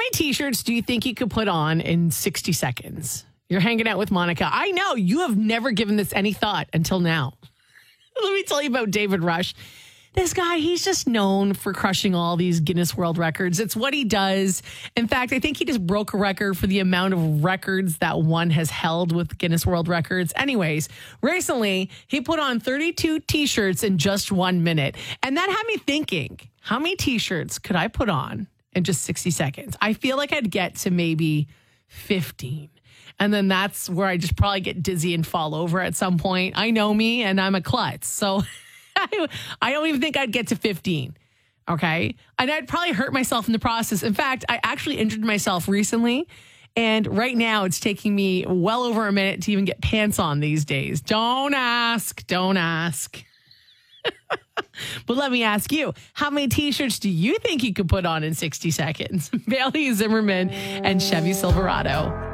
many T-shirts do you think you could put on in 60 seconds? You're hanging out with Monica. I know you have never given this any thought until now. Let me tell you about David Rush. This guy, he's just known for crushing all these Guinness World Records. It's what he does. In fact, I think he just broke a record for the amount of records that one has held with Guinness World Records. Anyways, recently, he put on 32 T-shirts in just 1 minute. And that had me thinking, how many T-shirts could I put on in just 60 seconds? I feel like I'd get to maybe 15. And then that's where I just probably get dizzy and fall over at some point. I know me, and I'm a klutz. So I don't even think I'd get to 15. Okay. And I'd probably hurt myself in the process. In fact, I actually injured myself recently. And right now it's taking me well over a minute to even get pants on these days. Don't ask. Don't ask. But let me ask you, how many T-shirts do you think you could put on in 60 seconds? Bailey Zimmerman and Chevy Silverado.